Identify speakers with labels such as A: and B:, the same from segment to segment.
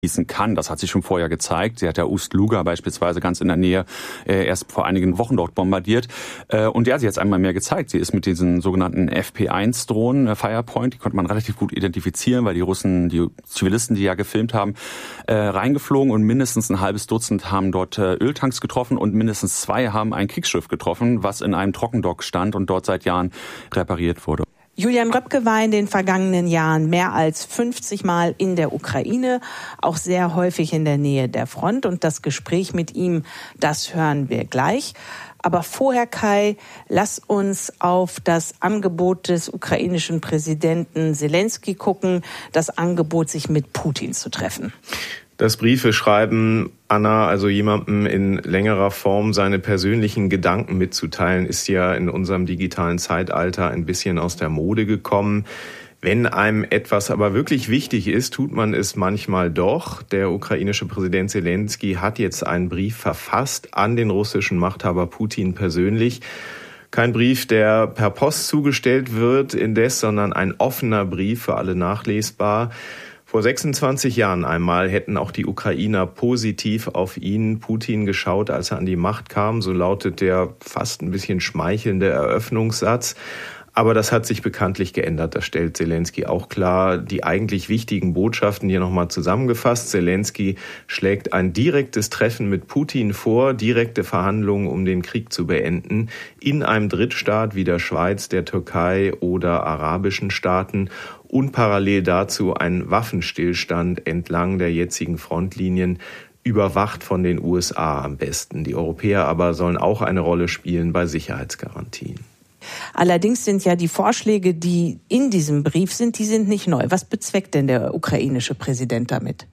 A: schießen kann. Das hat sich schon vorher gezeigt. Sie hat ja Ust-Luga beispielsweise ganz in der Nähe erst vor einigen Wochen dort bombardiert. Und ja, sie hat es einmal mehr gezeigt. Sie ist mit diesen sogenannten FP1-Drohnen, Firepoint, die konnte man relativ gut identifizieren, weil die Russen, die Zivilisten, die ja gefilmt haben, reingeflogen und mindestens ein halbes Dutzend haben dort Öltanks getroffen und mindestens 2 haben ein Kriegsschiff getroffen, was in einem Trockendock stand und dort seit Jahren repariert wurde.
B: Julian Röpke war in den vergangenen Jahren mehr als 50 Mal in der Ukraine, auch sehr häufig in der Nähe der Front. Und das Gespräch mit ihm, das hören wir gleich. Aber vorher, Kai, lass uns auf das Angebot des ukrainischen Präsidenten Selenskyj gucken, das Angebot, sich mit Putin zu treffen.
C: Das Briefe schreiben, Anna, also jemandem in längerer Form seine persönlichen Gedanken mitzuteilen, ist ja in unserem digitalen Zeitalter ein bisschen aus der Mode gekommen. Wenn einem etwas aber wirklich wichtig ist, tut man es manchmal doch. Der ukrainische Präsident Selenskyj hat jetzt einen Brief verfasst an den russischen Machthaber Putin persönlich. Kein Brief, der per Post zugestellt wird indes, sondern ein offener Brief, für alle nachlesbar. Vor 26 Jahren einmal hätten auch die Ukrainer positiv auf ihn, Putin, geschaut, als er an die Macht kam. So lautet der fast ein bisschen schmeichelnde Eröffnungssatz. Aber das hat sich bekanntlich geändert. Das stellt Selenskyj auch klar. Die eigentlich wichtigen Botschaften hier nochmal zusammengefasst. Selenskyj schlägt ein direktes Treffen mit Putin vor, direkte Verhandlungen, um den Krieg zu beenden, in einem Drittstaat wie der Schweiz, der Türkei oder arabischen Staaten. Und parallel dazu ein Waffenstillstand entlang der jetzigen Frontlinien, überwacht von den USA am besten. Die Europäer aber sollen auch eine Rolle spielen bei Sicherheitsgarantien.
B: Allerdings sind ja die Vorschläge, die in diesem Brief sind, die sind nicht neu. Was bezweckt denn der ukrainische Präsident damit?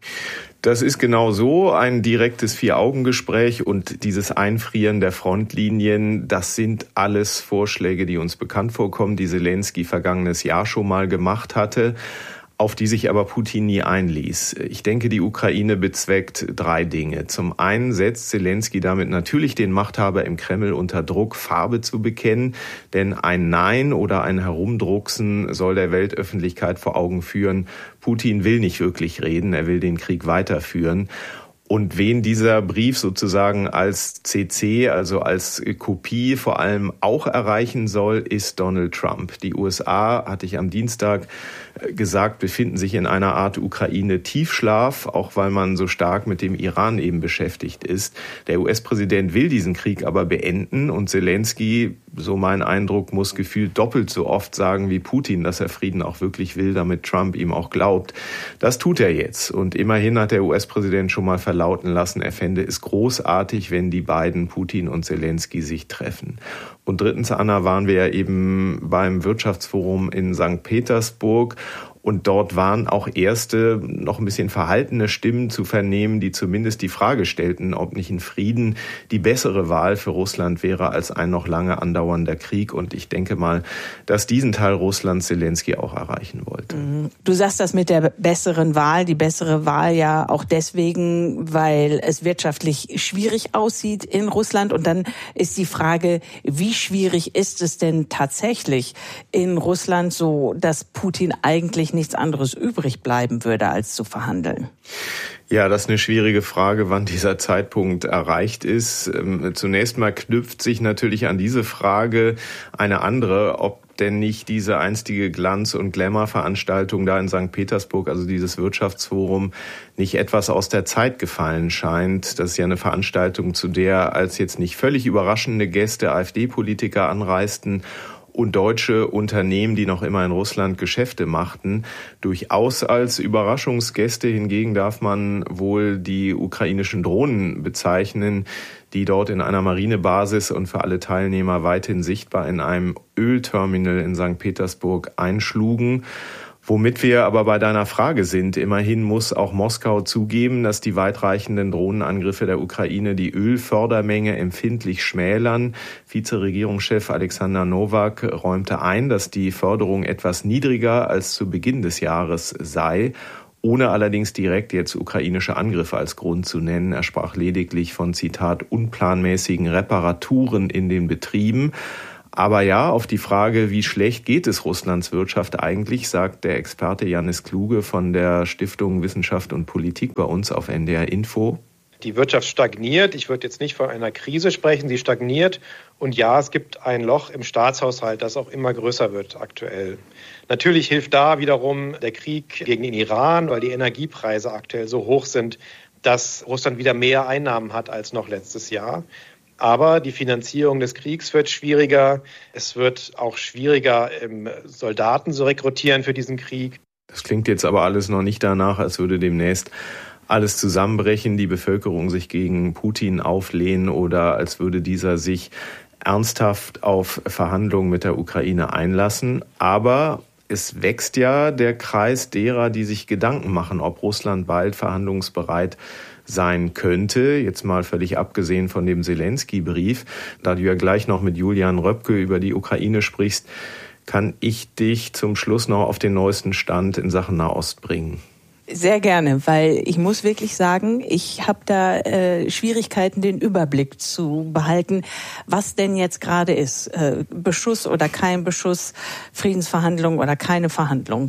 C: Das ist genau so, ein direktes Vier-Augen-Gespräch und dieses Einfrieren der Frontlinien, das sind alles Vorschläge, die uns bekannt vorkommen, die Selenskyj vergangenes Jahr schon mal gemacht hatte, auf die sich aber Putin nie einließ. Ich denke, die Ukraine bezweckt 3 Dinge. Zum einen setzt Selenskyj damit natürlich den Machthaber im Kreml unter Druck, Farbe zu bekennen, denn ein Nein oder ein Herumdrucksen soll der Weltöffentlichkeit vor Augen führen, Putin will nicht wirklich reden, er will den Krieg weiterführen. Und wen dieser Brief sozusagen als CC, also als Kopie vor allem auch erreichen soll, ist Donald Trump. Die USA, hatte ich am Dienstag gesagt, befinden sich in einer Art Ukraine-Tiefschlaf, auch weil man so stark mit dem Iran eben beschäftigt ist. Der US-Präsident will diesen Krieg aber beenden und Selenskyj, so mein Eindruck, muss gefühlt doppelt so oft sagen wie Putin, dass er Frieden auch wirklich will, damit Trump ihm auch glaubt. Das tut er jetzt. Und immerhin hat der US-Präsident schon mal verlauten lassen, er fände es großartig, wenn die beiden, Putin und Selenskyj, sich treffen. Und drittens, Anna, waren wir ja eben beim Wirtschaftsforum in St. Petersburg. Und dort waren auch erste, noch ein bisschen verhaltene Stimmen zu vernehmen, die zumindest die Frage stellten, ob nicht ein Frieden die bessere Wahl für Russland wäre als ein noch lange andauernder Krieg. Und ich denke mal, dass diesen Teil Russlands Selenskyj auch erreichen wollte.
B: Du sagst das mit der besseren Wahl, die bessere Wahl ja auch deswegen, weil es wirtschaftlich schwierig aussieht in Russland. Und dann ist die Frage, wie schwierig ist es denn tatsächlich in Russland, so dass Putin eigentlich nichts anderes übrig bleiben würde, als zu verhandeln?
C: Ja, das ist eine schwierige Frage, wann dieser Zeitpunkt erreicht ist. Zunächst mal knüpft sich natürlich an diese Frage eine andere, ob denn nicht diese einstige Glanz- und Glamour-Veranstaltung da in St. Petersburg, also dieses Wirtschaftsforum, nicht etwas aus der Zeit gefallen scheint. Das ist ja eine Veranstaltung, zu der als jetzt nicht völlig überraschende Gäste AfD-Politiker anreisten und deutsche Unternehmen, die noch immer in Russland Geschäfte machten. Durchaus als Überraschungsgäste hingegen darf man wohl die ukrainischen Drohnen bezeichnen, die dort in einer Marinebasis und für alle Teilnehmer weithin sichtbar in einem Ölterminal in St. Petersburg einschlugen. Womit wir aber bei deiner Frage sind, immerhin muss auch Moskau zugeben, dass die weitreichenden Drohnenangriffe der Ukraine die Ölfördermenge empfindlich schmälern. Vizeregierungschef Alexander Nowak räumte ein, dass die Förderung etwas niedriger als zu Beginn des Jahres sei, ohne allerdings direkt jetzt ukrainische Angriffe als Grund zu nennen. Er sprach lediglich von, Zitat, unplanmäßigen Reparaturen in den Betrieben. Aber ja, auf die Frage, wie schlecht geht es Russlands Wirtschaft eigentlich, sagt der Experte Janis Kluge von der Stiftung Wissenschaft und Politik bei uns auf NDR Info.
D: Die Wirtschaft stagniert. Ich würde jetzt nicht von einer Krise sprechen, sie stagniert. Und ja, es gibt ein Loch im Staatshaushalt, das auch immer größer wird aktuell. Natürlich hilft da wiederum der Krieg gegen den Iran, weil die Energiepreise aktuell so hoch sind, dass Russland wieder mehr Einnahmen hat als noch letztes Jahr. Aber die Finanzierung des Kriegs wird schwieriger. Es wird auch schwieriger, Soldaten zu rekrutieren für diesen Krieg.
C: Das klingt jetzt aber alles noch nicht danach, als würde demnächst alles zusammenbrechen, die Bevölkerung sich gegen Putin auflehnen oder als würde dieser sich ernsthaft auf Verhandlungen mit der Ukraine einlassen. Aber es wächst ja der Kreis derer, die sich Gedanken machen, ob Russland bald verhandlungsbereit sein könnte. Jetzt mal völlig abgesehen von dem Zelensky-Brief. Da du ja gleich noch mit Julian Röpke über die Ukraine sprichst, kann ich dich zum Schluss noch auf den neuesten Stand in Sachen Nahost bringen.
B: Sehr gerne, weil ich muss wirklich sagen, ich habe da Schwierigkeiten, den Überblick zu behalten, was denn jetzt gerade ist. Beschuss oder kein Beschuss, Friedensverhandlung oder keine Verhandlung.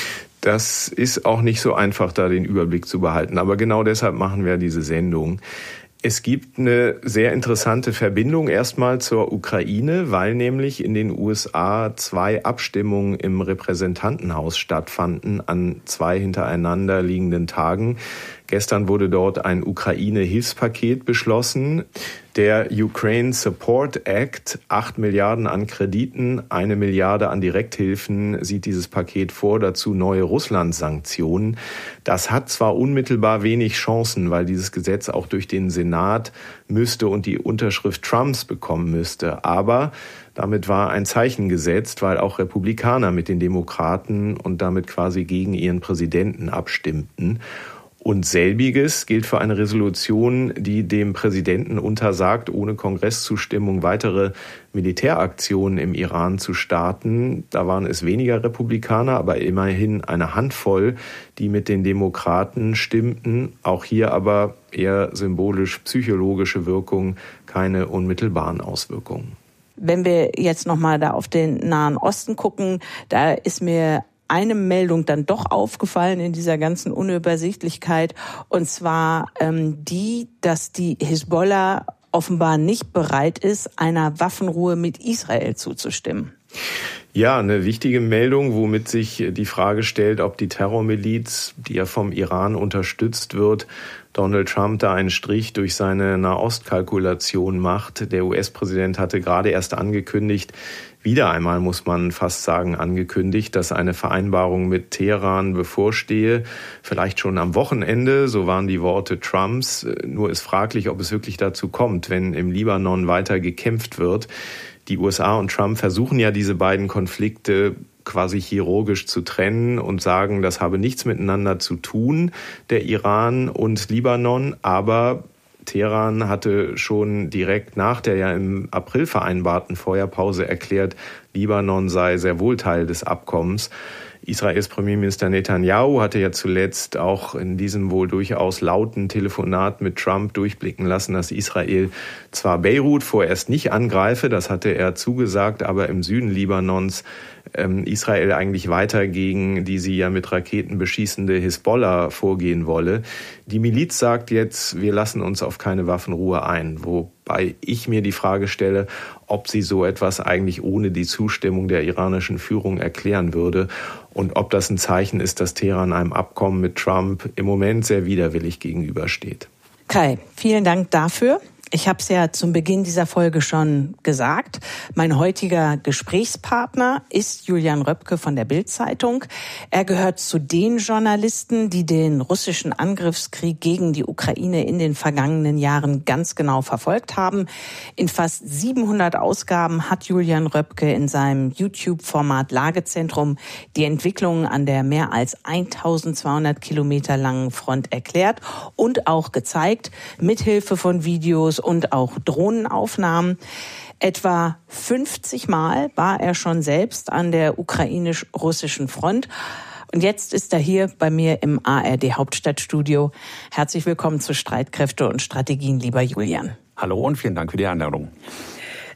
C: Das ist auch nicht so einfach, da den Überblick zu behalten. Aber genau deshalb machen wir diese Sendung. Es gibt eine sehr interessante Verbindung erstmal zur Ukraine, weil nämlich in den USA 2 Abstimmungen im Repräsentantenhaus stattfanden an 2 hintereinander liegenden Tagen. Gestern wurde dort ein Ukraine-Hilfspaket beschlossen. Der Ukraine Support Act, 8 Milliarden an Krediten, 1 Milliarde an Direkthilfen sieht dieses Paket vor, dazu neue Russland-Sanktionen. Das hat zwar unmittelbar wenig Chancen, weil dieses Gesetz auch durch den Senat müsste und die Unterschrift Trumps bekommen müsste, aber damit war ein Zeichen gesetzt, weil auch Republikaner mit den Demokraten und damit quasi gegen ihren Präsidenten abstimmten. Und selbiges gilt für eine Resolution, die dem Präsidenten untersagt, ohne Kongresszustimmung weitere Militäraktionen im Iran zu starten. Da waren es weniger Republikaner, aber immerhin eine Handvoll, die mit den Demokraten stimmten. Auch hier aber eher symbolisch-psychologische Wirkung, keine unmittelbaren Auswirkungen.
B: Wenn wir jetzt nochmal da auf den Nahen Osten gucken, da ist mir eine Meldung dann doch aufgefallen in dieser ganzen Unübersichtlichkeit, und zwar dass die Hisbollah offenbar nicht bereit ist, einer Waffenruhe mit Israel zuzustimmen.
C: Ja, eine wichtige Meldung, womit sich die Frage stellt, ob die Terrormiliz, die ja vom Iran unterstützt wird, Donald Trump da einen Strich durch seine Nahostkalkulation macht. Der US-Präsident hatte gerade erst angekündigt, wieder einmal muss man fast sagen angekündigt, dass eine Vereinbarung mit Teheran bevorstehe, vielleicht schon am Wochenende, so waren die Worte Trumps. Nur ist fraglich, ob es wirklich dazu kommt, wenn im Libanon weiter gekämpft wird. Die USA und Trump versuchen ja, diese beiden Konflikte quasi chirurgisch zu trennen und sagen, das habe nichts miteinander zu tun, der Iran und Libanon, aber Teheran hatte schon direkt nach der ja im April vereinbarten Feuerpause erklärt, Libanon sei sehr wohl Teil des Abkommens. Israels Premierminister Netanyahu hatte ja zuletzt auch in diesem wohl durchaus lauten Telefonat mit Trump durchblicken lassen, dass Israel zwar Beirut vorerst nicht angreife, das hatte er zugesagt, aber im Süden Libanons Israel eigentlich weiter gegen die sie ja mit Raketen beschießende Hisbollah vorgehen wolle. Die Miliz sagt jetzt, wir lassen uns auf keine Waffenruhe ein, wobei ich mir die Frage stelle, ob sie so etwas eigentlich ohne die Zustimmung der iranischen Führung erklären würde und ob das ein Zeichen ist, dass Teheran einem Abkommen mit Trump im Moment sehr widerwillig gegenübersteht.
B: Kai, vielen Dank dafür. Ich habe es ja zum Beginn dieser Folge schon gesagt. Mein heutiger Gesprächspartner ist Julian Röpke von der Bild-Zeitung. Er gehört zu den Journalisten, die den russischen Angriffskrieg gegen die Ukraine in den vergangenen Jahren ganz genau verfolgt haben. In fast 700 Ausgaben hat Julian Röpke in seinem YouTube-Format Lagezentrum die Entwicklungen an der mehr als 1200 Kilometer langen Front erklärt und auch gezeigt, mithilfe von Videos und auch Drohnenaufnahmen. Etwa 50 Mal war er schon selbst an der ukrainisch-russischen Front. Und jetzt ist er hier bei mir im ARD Hauptstadtstudio. Herzlich willkommen zu Streitkräfte und Strategien, lieber Julian.
A: Hallo und vielen Dank für die Einladung.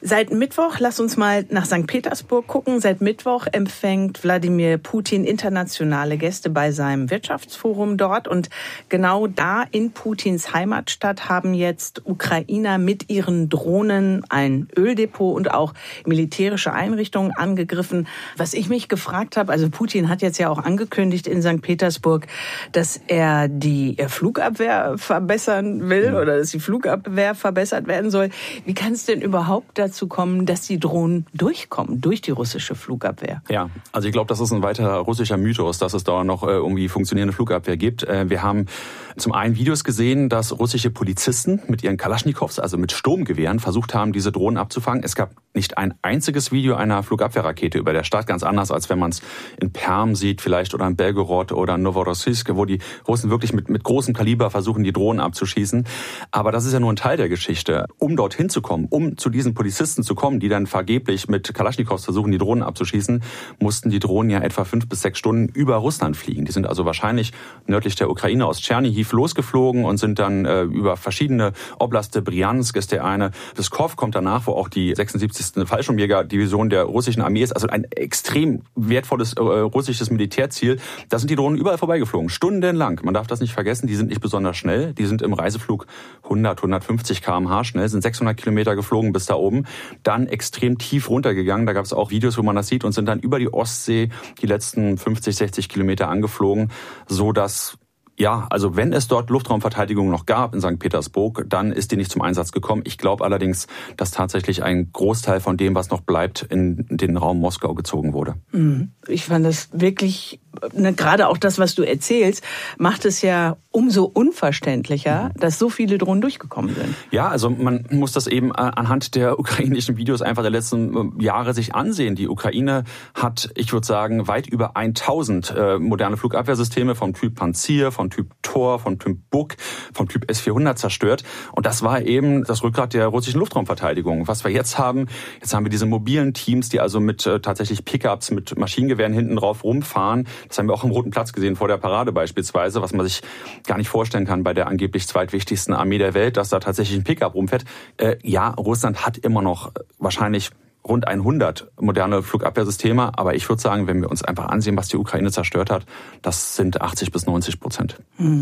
B: Seit Mittwoch, lass uns mal nach St. Petersburg gucken. Seit Mittwoch empfängt Wladimir Putin internationale Gäste bei seinem Wirtschaftsforum dort. Und genau da in Putins Heimatstadt haben jetzt Ukrainer mit ihren Drohnen ein Öldepot und auch militärische Einrichtungen angegriffen. Was ich mich gefragt habe, also Putin hat jetzt ja auch angekündigt in St. Petersburg, dass er die Flugabwehr verbessern will oder dass die Flugabwehr verbessert werden soll. Wie kann es denn überhaupt dazu kommen, dass die Drohnen durchkommen durch die russische Flugabwehr?
A: Ja, also ich glaube, das ist ein weiterer russischer Mythos, dass es da noch irgendwie funktionierende Flugabwehr gibt. Wir haben zum einen Videos gesehen, dass russische Polizisten mit ihren Kalaschnikows, also mit Sturmgewehren, versucht haben, diese Drohnen abzufangen. Es gab nicht ein einziges Video einer Flugabwehrrakete über der Stadt, ganz anders, als wenn man es in Perm sieht vielleicht oder in Belgorod oder Novorossiysk, wo die Russen wirklich mit großem Kaliber versuchen, die Drohnen abzuschießen. Aber das ist ja nur ein Teil der Geschichte. Um dorthin zu kommen, um zu diesen Polizisten zu kommen, die dann vergeblich mit Kalaschnikows versuchen, die Drohnen abzuschießen, mussten die Drohnen ja etwa 5 bis 6 Stunden über Russland fliegen. Die sind also wahrscheinlich nördlich der Ukraine aus Tschernihiv losgeflogen und sind dann über verschiedene Oblaste, Bryansk ist der eine, Pskov kommt danach, wo auch die 76. Fallschirmjäger-Division der russischen Armee ist, also ein extrem wertvolles russisches Militärziel. Da sind die Drohnen überall vorbeigeflogen, stundenlang. Man darf das nicht vergessen, die sind nicht besonders schnell, die sind im Reiseflug 100, 150 km/h schnell, sind 600 Kilometer geflogen bis da oben, dann extrem tief runtergegangen, da gab es auch Videos, wo man das sieht, und sind dann über die Ostsee die letzten 50, 60 Kilometer angeflogen, so dass ja, also wenn es dort Luftraumverteidigung noch gab in St. Petersburg, dann ist die nicht zum Einsatz gekommen. Ich glaube allerdings, dass tatsächlich ein Großteil von dem, was noch bleibt, in den Raum Moskau gezogen wurde.
B: Ich fand das wirklich, gerade auch das, was du erzählst, macht es ja umso unverständlicher, dass so viele Drohnen durchgekommen sind.
A: Ja, also man muss das eben anhand der ukrainischen Videos einfach der letzten Jahre sich ansehen. Die Ukraine hat, ich würde sagen, weit über 1000 moderne Flugabwehrsysteme vom Typ Panzir, vom Typ Tor, vom Typ Buk, vom Typ S-400 zerstört. Und das war eben das Rückgrat der russischen Luftraumverteidigung. Was wir jetzt haben wir diese mobilen Teams, die also mit tatsächlich Pickups, mit Maschinengewehren hinten drauf rumfahren. Das haben wir auch am Roten Platz gesehen, vor der Parade beispielsweise, was man sich gar nicht vorstellen kann bei der angeblich zweitwichtigsten Armee der Welt, dass da tatsächlich ein Pickup rumfährt. Ja, Russland hat immer noch wahrscheinlich rund 100 moderne Flugabwehrsysteme. Aber ich würde sagen, wenn wir uns einfach ansehen, was die Ukraine zerstört hat, das sind 80-90%.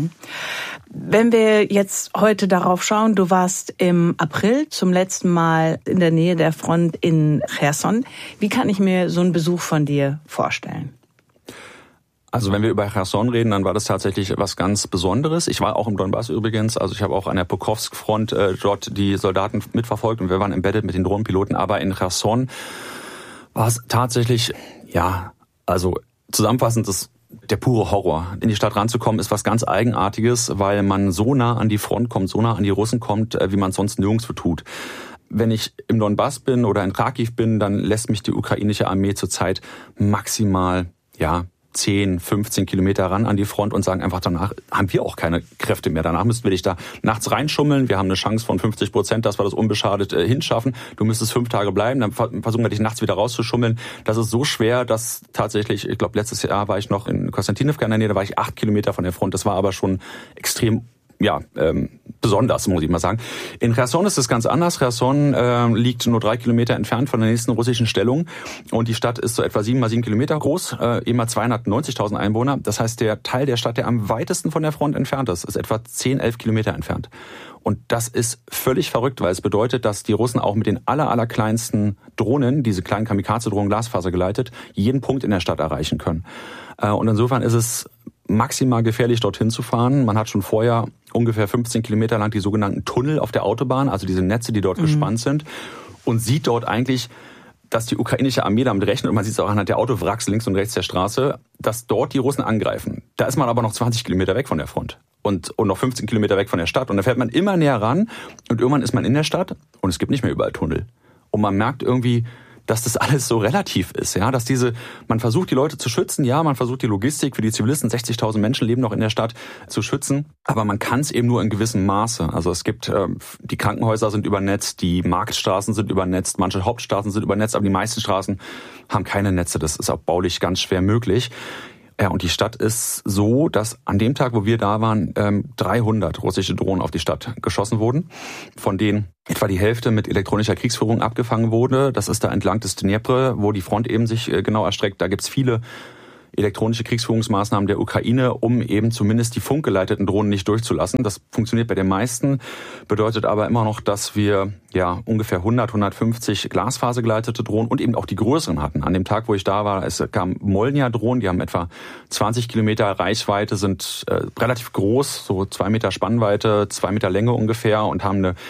B: Wenn wir jetzt heute darauf schauen, du warst im April zum letzten Mal in der Nähe der Front in Cherson. Wie kann ich mir so einen Besuch von dir vorstellen?
A: Also wenn wir über Cherson reden, dann war das tatsächlich was ganz Besonderes. Ich war auch im Donbass übrigens, also ich habe auch an der Pokrovsk-Front dort die Soldaten mitverfolgt und wir waren embedded mit den Drohnenpiloten. Aber in Cherson war es tatsächlich, ja, also zusammenfassend ist der pure Horror. In die Stadt ranzukommen ist was ganz Eigenartiges, weil man so nah an die Front kommt, so nah an die Russen kommt, wie man es sonst nirgendwo tut. Wenn ich im Donbass bin oder in Kharkiv bin, dann lässt mich die ukrainische Armee zurzeit maximal, 10, 15 Kilometer ran an die Front und sagen einfach, danach haben wir auch keine Kräfte mehr. Danach müssten wir dich da nachts reinschummeln. Wir haben eine Chance von 50%, dass wir das unbeschadet hinschaffen. Du müsstest 5 Tage bleiben, dann versuchen wir dich nachts wieder rauszuschummeln. Das ist so schwer, dass tatsächlich, ich glaube, letztes Jahr war ich noch in Konstantinivka in der Nähe, da war ich 8 Kilometer von der Front. Das war aber schon extrem besonders, muss ich mal sagen. In Cherson ist es ganz anders. Cherson liegt nur 3 Kilometer entfernt von der nächsten russischen Stellung und die Stadt ist so etwa 7 mal 7 Kilometer groß, eben mal 290.000 Einwohner. Das heißt, der Teil der Stadt, der am weitesten von der Front entfernt ist etwa 10, 11 Kilometer entfernt. Und das ist völlig verrückt, weil es bedeutet, dass die Russen auch mit den allerkleinsten Drohnen, diese kleinen Kamikaze-Drohnen glasfasergeleitet, jeden Punkt in der Stadt erreichen können. Und insofern ist es maximal gefährlich, dorthin zu fahren. Man hat schon vorher ungefähr 15 Kilometer lang die sogenannten Tunnel auf der Autobahn, also diese Netze, die dort gespannt sind, und sieht dort eigentlich, dass die ukrainische Armee damit rechnet, und man sieht es auch anhand der Autowracks links und rechts der Straße, dass dort die Russen angreifen. Da ist man aber noch 20 Kilometer weg von der Front und noch 15 Kilometer weg von der Stadt. Und da fährt man immer näher ran und irgendwann ist man in der Stadt und es gibt nicht mehr überall Tunnel. Und man merkt irgendwie, dass das alles so relativ ist, ja, dass man versucht, die Leute zu schützen, ja, man versucht die Logistik für die Zivilisten, 60.000 Menschen leben noch in der Stadt, zu schützen, aber man kann es eben nur in gewissem Maße. Also es gibt, die Krankenhäuser sind übernetzt, die Marktstraßen sind übernetzt, manche Hauptstraßen sind übernetzt, aber die meisten Straßen haben keine Netze, das ist auch baulich ganz schwer möglich. Ja, und die Stadt ist so, dass an dem Tag, wo wir da waren, 300 russische Drohnen auf die Stadt geschossen wurden, von denen etwa die Hälfte mit elektronischer Kriegsführung abgefangen wurde. Das ist da entlang des Dnepr, wo die Front eben sich genau erstreckt. Da gibt's viele elektronische Kriegsführungsmaßnahmen der Ukraine, um eben zumindest die funkgeleiteten Drohnen nicht durchzulassen. Das funktioniert bei den meisten, bedeutet aber immer noch, dass wir ungefähr 150 glasfasergeleitete Drohnen und eben auch die größeren hatten. An dem Tag, wo ich da war, es kam Molnija-Drohnen, die haben etwa 20 Kilometer Reichweite, sind relativ groß, so 2 Meter Spannweite, 2 Meter Länge ungefähr und haben eine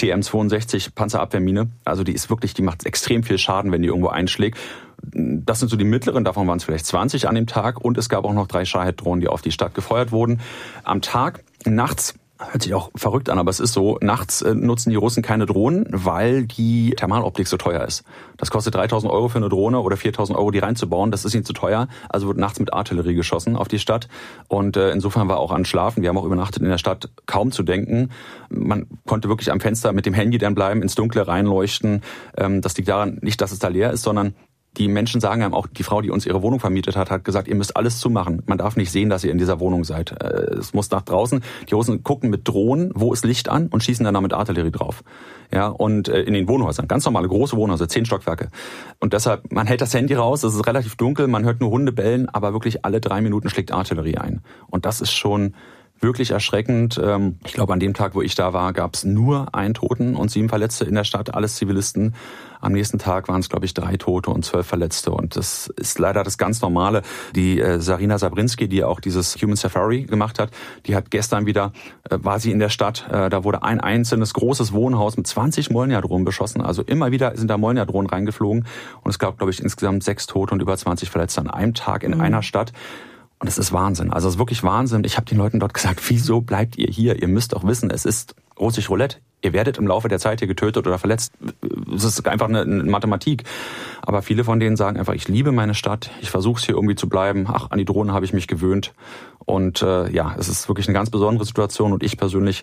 A: TM-62 Panzerabwehrmine. Also die macht extrem viel Schaden, wenn die irgendwo einschlägt. Das sind so die mittleren, davon waren es vielleicht 20 an dem Tag. Und es gab auch noch 3 Shahed-Drohnen, die auf die Stadt gefeuert wurden. Am Tag, nachts, hört sich auch verrückt an, aber es ist so, nachts nutzen die Russen keine Drohnen, weil die Thermaloptik so teuer ist. Das kostet 3.000 Euro für eine Drohne oder 4.000 Euro, die reinzubauen. Das ist ihnen zu teuer. Also wird nachts mit Artillerie geschossen auf die Stadt. Und insofern war auch an Schlafen, wir haben auch übernachtet in der Stadt, kaum zu denken. Man konnte wirklich am Fenster mit dem Handy dann bleiben, ins Dunkle reinleuchten. Das liegt daran, nicht, dass es da leer ist, sondern die Menschen sagen einem auch, die Frau, die uns ihre Wohnung vermietet hat gesagt, ihr müsst alles zumachen. Man darf nicht sehen, dass ihr in dieser Wohnung seid. Es muss nach draußen. Die Russen gucken mit Drohnen, wo ist Licht an und schießen dann mit Artillerie drauf. Ja, und in den Wohnhäusern, ganz normale große Wohnhäuser, 10 Stockwerke. Und deshalb, man hält das Handy raus, es ist relativ dunkel, man hört nur Hunde bellen, aber wirklich alle 3 Minuten schlägt Artillerie ein. Und das ist schon wirklich erschreckend. Ich glaube, an dem Tag, wo ich da war, gab es nur 1 Toten und 7 Verletzte in der Stadt, alles Zivilisten. Am nächsten Tag waren es, glaube ich, 3 Tote und 12 Verletzte. Und das ist leider das ganz Normale. Die Sarina Sabrinsky, die auch dieses Human Safari gemacht hat, die hat gestern wieder, war sie in der Stadt, da wurde ein einzelnes großes Wohnhaus mit 20 Molnija-Drohnen beschossen. Also immer wieder sind da Molnija-Drohnen reingeflogen. Und es gab, glaube ich, insgesamt 6 Tote und über 20 Verletzte an einem Tag in einer Stadt. Und es ist Wahnsinn. Also es ist wirklich Wahnsinn. Ich habe den Leuten dort gesagt, wieso bleibt ihr hier? Ihr müsst doch wissen, es ist russisch Roulette. Ihr werdet im Laufe der Zeit hier getötet oder verletzt. Es ist einfach eine Mathematik. Aber viele von denen sagen einfach, ich liebe meine Stadt. Ich versuche es hier irgendwie zu bleiben. Ach, an die Drohnen habe ich mich gewöhnt. Und es ist wirklich eine ganz besondere Situation. Und ich persönlich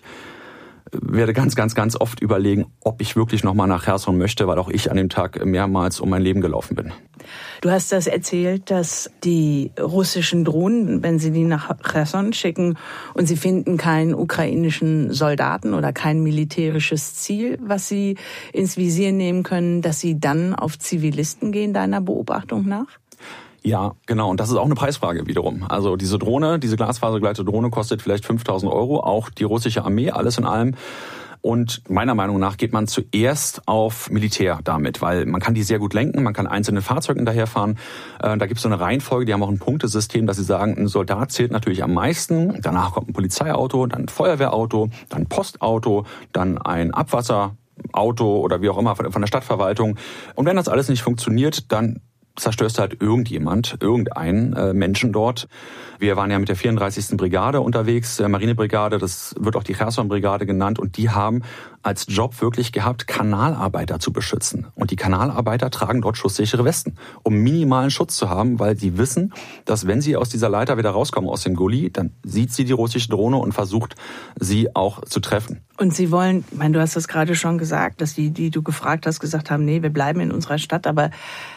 A: werde ganz, ganz, ganz oft überlegen, ob ich wirklich nochmal nach Cherson möchte, weil auch ich an dem Tag mehrmals um mein Leben gelaufen bin.
B: Du hast das erzählt, dass die russischen Drohnen, wenn sie die nach Cherson schicken und sie finden keinen ukrainischen Soldaten oder kein militärisches Ziel, was sie ins Visier nehmen können, dass sie dann auf Zivilisten gehen, deiner Beobachtung nach?
A: Ja, genau. Und das ist auch eine Preisfrage wiederum. Also diese Drohne, diese glasfasergeleitete Drohne kostet vielleicht 5.000 Euro. Auch die russische Armee, alles in allem. Und meiner Meinung nach geht man zuerst auf Militär damit, weil man kann die sehr gut lenken, man kann einzelne Fahrzeuge hinterherfahren. Da gibt es so eine Reihenfolge, die haben auch ein Punktesystem, dass sie sagen, ein Soldat zählt natürlich am meisten. Danach kommt ein Polizeiauto, dann ein Feuerwehrauto, dann ein Postauto, dann ein Abwasserauto oder wie auch immer von der Stadtverwaltung. Und wenn das alles nicht funktioniert, dann zerstörst du halt irgendeinen Menschen dort. Wir waren ja mit der 34. Brigade unterwegs, der Marinebrigade, das wird auch die Cherson-Brigade genannt, und die haben als Job wirklich gehabt, Kanalarbeiter zu beschützen. Und die Kanalarbeiter tragen dort schusssichere Westen, um minimalen Schutz zu haben, weil sie wissen, dass wenn sie aus dieser Leiter wieder rauskommen, aus dem Gully, dann sieht sie die russische Drohne und versucht, sie auch zu treffen.
B: Und sie wollen, ich meine, du hast das gerade schon gesagt, dass die du gefragt hast, gesagt haben, nee, wir bleiben in unserer Stadt, aber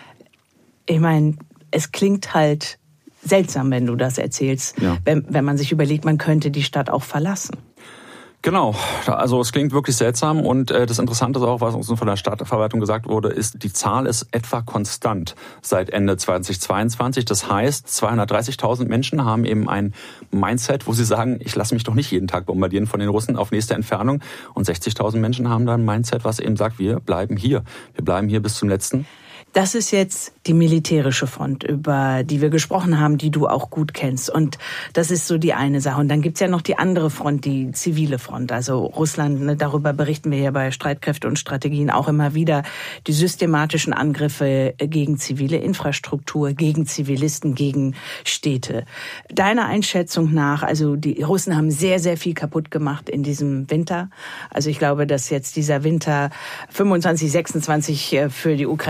B: ich meine, es klingt halt seltsam, wenn du das erzählst, ja. Wenn man sich überlegt, man könnte die Stadt auch verlassen.
A: Genau, also es klingt wirklich seltsam, und das Interessante ist auch, was uns von der Stadtverwaltung gesagt wurde, ist, die Zahl ist etwa konstant seit Ende 2022. Das heißt, 230.000 Menschen haben eben ein Mindset, wo sie sagen, ich lasse mich doch nicht jeden Tag bombardieren von den Russen auf nächste Entfernung. Und 60.000 Menschen haben da ein Mindset, was eben sagt, wir bleiben hier. Wir bleiben hier bis zum Letzten.
B: Das ist jetzt die militärische Front, über die wir gesprochen haben, die du auch gut kennst. Und das ist so die eine Sache. Und dann gibt's ja noch die andere Front, die zivile Front. Also Russland, ne, darüber berichten wir ja bei Streitkräfte und Strategien auch immer wieder, die systematischen Angriffe gegen zivile Infrastruktur, gegen Zivilisten, gegen Städte. Deiner Einschätzung nach, also die Russen haben sehr, sehr viel kaputt gemacht in diesem Winter. Also ich glaube, dass jetzt dieser Winter 25, 26 für die Ukraine sehr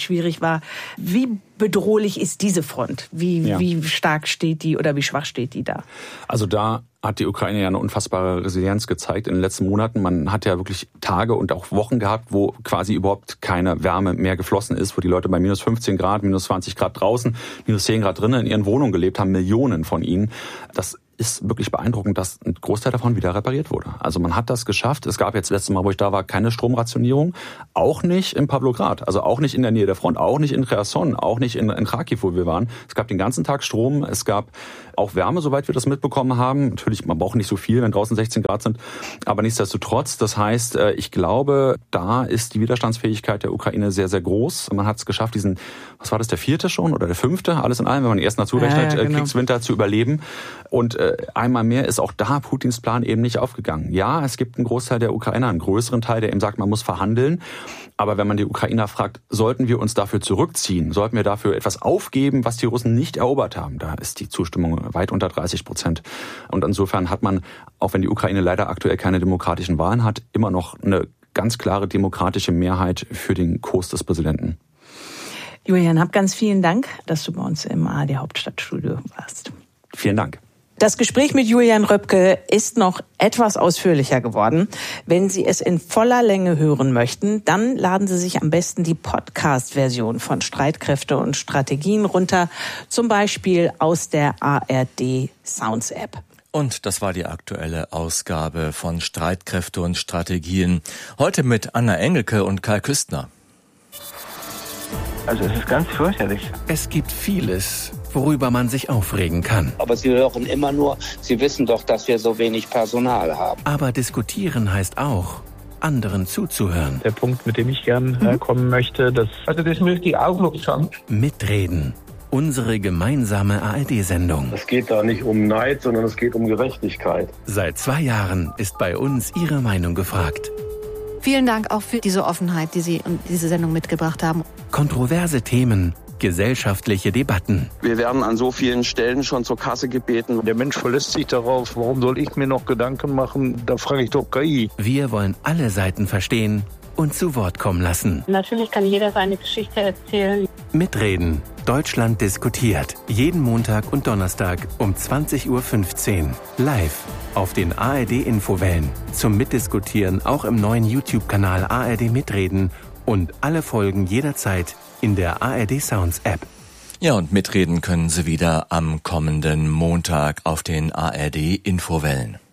B: schwierig war. Wie bedrohlich ist diese Front? Wie stark steht die oder wie schwach steht die da?
A: Also da hat die Ukraine ja eine unfassbare Resilienz gezeigt in den letzten Monaten. Man hat ja wirklich Tage und auch Wochen gehabt, wo quasi überhaupt keine Wärme mehr geflossen ist, wo die Leute bei minus 15 Grad, minus 20 Grad draußen, minus 10 Grad drinnen in ihren Wohnungen gelebt haben, Millionen von ihnen. Das ist wirklich beeindruckend, dass ein Großteil davon wieder repariert wurde. Also man hat das geschafft. Es gab jetzt letztes Mal, wo ich da war, keine Stromrationierung. Auch nicht in Pawlograd, also auch nicht in der Nähe der Front, auch nicht in Cherson, auch nicht in Kharkiv, wo wir waren. Es gab den ganzen Tag Strom, es gab auch Wärme, soweit wir das mitbekommen haben. Natürlich, man braucht nicht so viel, wenn draußen 16 Grad sind, aber nichtsdestotrotz, das heißt, ich glaube, da ist die Widerstandsfähigkeit der Ukraine sehr, sehr groß. Man hat es geschafft, diesen, was war das, der 4. schon oder der 5., alles in allem, wenn man den ersten dazu rechnet, genau. Kriegswinter zu überleben. Und einmal mehr ist auch da Putins Plan eben nicht aufgegangen. Ja, es gibt einen Großteil der Ukrainer, einen größeren Teil, der eben sagt, man muss verhandeln. Aber wenn man die Ukrainer fragt, sollten wir uns dafür zurückziehen, sollten wir dafür etwas aufgeben, was die Russen nicht erobert haben, da ist die Zustimmung weit unter 30%. Und insofern hat man, auch wenn die Ukraine leider aktuell keine demokratischen Wahlen hat, immer noch eine ganz klare demokratische Mehrheit für den Kurs des Präsidenten.
B: Julian Happ, ganz vielen Dank, dass du bei uns im ARD Hauptstadtstudio warst.
A: Vielen Dank.
B: Das Gespräch mit Julian Röpke ist noch etwas ausführlicher geworden. Wenn Sie es in voller Länge hören möchten, dann laden Sie sich am besten die Podcast-Version von Streitkräfte und Strategien runter, zum Beispiel aus der ARD Sounds App.
E: Und das war die aktuelle Ausgabe von Streitkräfte und Strategien. Heute mit Anna Engelke und Kai Küstner.
F: Also es ist ganz fürchterlich.
G: Es gibt vieles, worüber man sich aufregen kann.
H: Aber Sie hören immer nur, Sie wissen doch, dass wir so wenig Personal haben.
G: Aber diskutieren heißt auch, anderen zuzuhören.
F: Der Punkt, mit dem ich gern kommen möchte, das müsste die Augen schauen.
G: Mitreden. Unsere gemeinsame ARD-Sendung.
I: Es geht da nicht um Neid, sondern es geht um Gerechtigkeit.
G: Seit 2 Jahren ist bei uns Ihre Meinung gefragt.
J: Vielen Dank auch für diese Offenheit, die Sie in diese Sendung mitgebracht haben.
G: Kontroverse Themen, gesellschaftliche Debatten.
H: Wir werden an so vielen Stellen schon zur Kasse gebeten.
F: Der Mensch verlässt sich darauf, warum soll ich mir noch Gedanken machen? Da frage ich doch KI.
G: Wir wollen alle Seiten verstehen und zu Wort kommen lassen.
K: Natürlich kann jeder seine Geschichte erzählen.
G: Mitreden. Deutschland diskutiert. Jeden Montag und Donnerstag um 20:15 Uhr. Live auf den ARD-Infowellen. Zum Mitdiskutieren auch im neuen YouTube-Kanal ARD Mitreden und alle Folgen jederzeit in der ARD Sounds App.
E: Ja, und mitreden können Sie wieder am kommenden Montag auf den ARD-Infowellen.